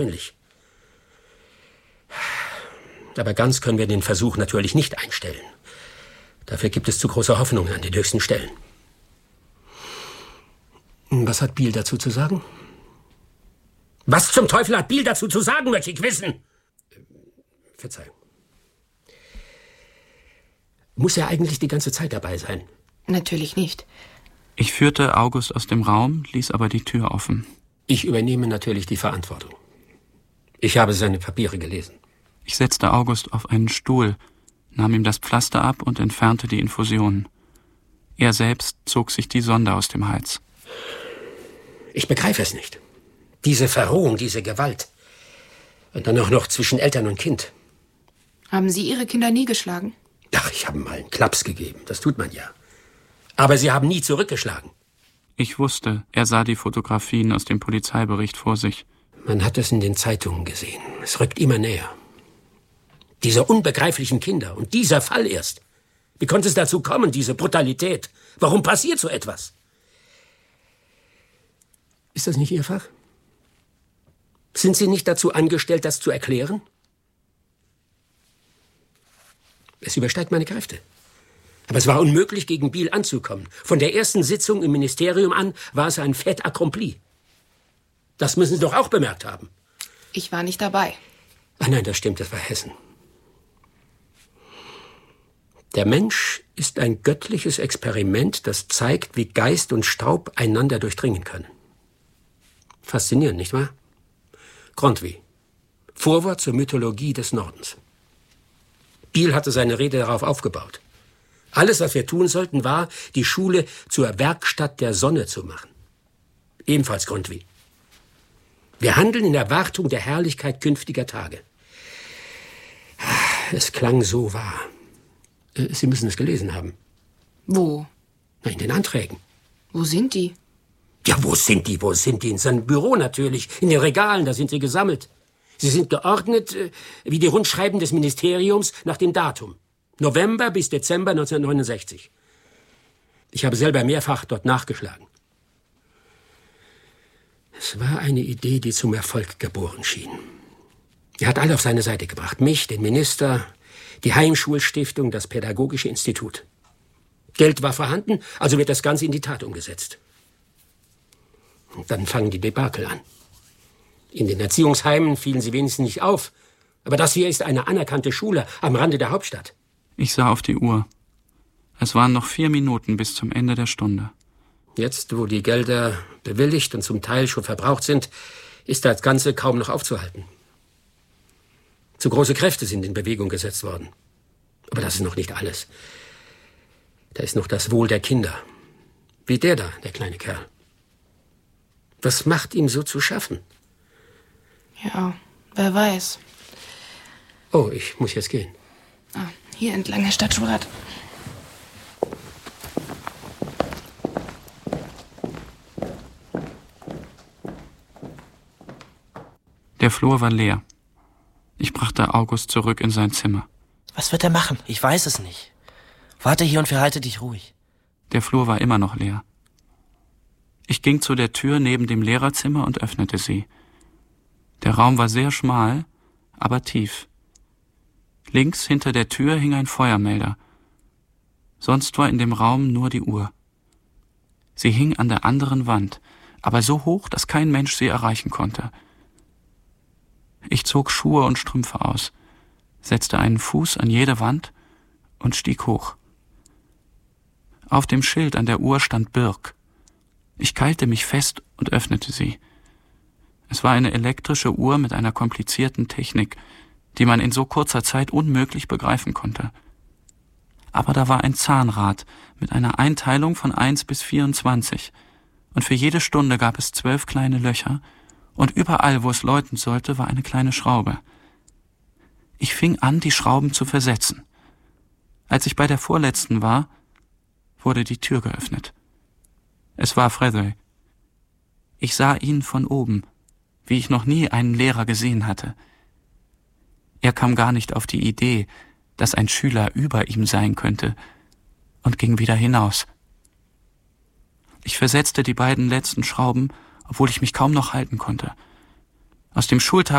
Aber ganz können wir den Versuch natürlich nicht einstellen. Dafür gibt es zu große Hoffnungen an den höchsten Stellen. Was hat Biel dazu zu sagen? Was zum Teufel hat Biel dazu zu sagen, möchte ich wissen? Verzeihung. Muss er eigentlich die ganze Zeit dabei sein? Natürlich nicht. Ich führte August aus dem Raum, ließ aber die Tür offen. Ich übernehme natürlich die Verantwortung. Ich habe seine Papiere gelesen. Ich setzte August auf einen Stuhl, nahm ihm das Pflaster ab und entfernte die Infusionen. Er selbst zog sich die Sonde aus dem Hals. Ich begreife es nicht. Diese Verrohung, diese Gewalt. Und dann auch noch zwischen Eltern und Kind. Haben Sie Ihre Kinder nie geschlagen? Ach, ich habe mal einen Klaps gegeben. Das tut man ja. Aber Sie haben nie zurückgeschlagen. Ich wusste, er sah die Fotografien aus dem Polizeibericht vor sich. Man hat es in den Zeitungen gesehen. Es rückt immer näher. Diese unbegreiflichen Kinder und dieser Fall erst. Wie konnte es dazu kommen, diese Brutalität? Warum passiert so etwas? Ist das nicht Ihr Fach? Sind Sie nicht dazu angestellt, das zu erklären? Es übersteigt meine Kräfte. Aber es war unmöglich, gegen Biel anzukommen. Von der ersten Sitzung im Ministerium an war es ein fait accompli. Das müssen Sie doch auch bemerkt haben. Ich war nicht dabei. Ach nein, das stimmt, das war Hessen. Der Mensch ist ein göttliches Experiment, das zeigt, wie Geist und Staub einander durchdringen können. Faszinierend, nicht wahr? Grundtvig. Vorwort zur Mythologie des Nordens. Biel hatte seine Rede darauf aufgebaut. Alles, was wir tun sollten, war, die Schule zur Werkstatt der Sonne zu machen. Ebenfalls Grundtvig. Wir handeln in Erwartung der Herrlichkeit künftiger Tage. Es klang so wahr. Sie müssen es gelesen haben. Wo? In den Anträgen. Wo sind die? Ja, wo sind die? Wo sind die? In seinem Büro natürlich. In den Regalen, da sind sie gesammelt. Sie sind geordnet wie die Rundschreiben des Ministeriums nach dem Datum. November bis Dezember 1969. Ich habe selber mehrfach dort nachgeschlagen. Es war eine Idee, die zum Erfolg geboren schien. Er hat alle auf seine Seite gebracht. Mich, den Minister, die Heimschulstiftung, das Pädagogische Institut. Geld war vorhanden, also wird das Ganze in die Tat umgesetzt. Und dann fangen die Debakel an. In den Erziehungsheimen fielen sie wenigstens nicht auf. Aber das hier ist eine anerkannte Schule am Rande der Hauptstadt. Ich sah auf die Uhr. Es waren noch 4 Minuten bis zum Ende der Stunde. Jetzt, wo die Gelder bewilligt und zum Teil schon verbraucht sind, ist das Ganze kaum noch aufzuhalten. Zu große Kräfte sind in Bewegung gesetzt worden. Aber das ist noch nicht alles. Da ist noch das Wohl der Kinder. Wie der da, der kleine Kerl. Was macht ihm so zu schaffen? Ja, wer weiß. Oh, ich muss jetzt gehen. Ah, hier entlang der Stadt Schurath. Der Flur war leer. Ich brachte August zurück in sein Zimmer. Was wird er machen? Ich weiß es nicht. Warte hier und verhalte dich ruhig. Der Flur war immer noch leer. Ich ging zu der Tür neben dem Lehrerzimmer und öffnete sie. Der Raum war sehr schmal, aber tief. Links hinter der Tür hing ein Feuermelder. Sonst war in dem Raum nur die Uhr. Sie hing an der anderen Wand, aber so hoch, dass kein Mensch sie erreichen konnte. Ich zog Schuhe und Strümpfe aus, setzte einen Fuß an jede Wand und stieg hoch. Auf dem Schild an der Uhr stand Birk. Ich keilte mich fest und öffnete sie. Es war eine elektrische Uhr mit einer komplizierten Technik, die man in so kurzer Zeit unmöglich begreifen konnte. Aber da war ein Zahnrad mit einer Einteilung von 1 bis 24, und für jede Stunde gab es 12 kleine Löcher, und überall, wo es läuten sollte, war eine kleine Schraube. Ich fing an, die Schrauben zu versetzen. Als ich bei der vorletzten war, wurde die Tür geöffnet. Es war Frédéric. Ich sah ihn von oben, wie ich noch nie einen Lehrer gesehen hatte. Er kam gar nicht auf die Idee, dass ein Schüler über ihm sein könnte, und ging wieder hinaus. Ich versetzte die beiden letzten Schrauben, obwohl ich mich kaum noch halten konnte. Aus dem Schultag